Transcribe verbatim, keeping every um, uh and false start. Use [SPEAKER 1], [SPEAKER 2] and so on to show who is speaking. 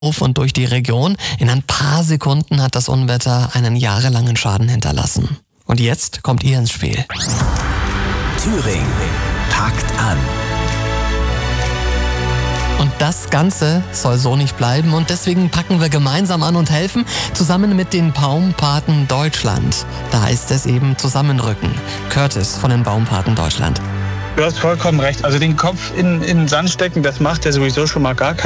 [SPEAKER 1] und durch die Region. In ein paar Sekunden hat das Unwetter einen jahrelangen Schaden hinterlassen. Und jetzt kommt ihr ins Spiel.
[SPEAKER 2] Thüringen packt an.
[SPEAKER 1] Und das Ganze soll so nicht bleiben und deswegen packen wir gemeinsam an und helfen, zusammen mit den Baumpaten Deutschland. Da heißt es eben zusammenrücken. Curtis von den Baumpaten Deutschland.
[SPEAKER 3] Du hast vollkommen recht. Also den Kopf in, in den Sand stecken, das macht ja sowieso schon mal gar keinen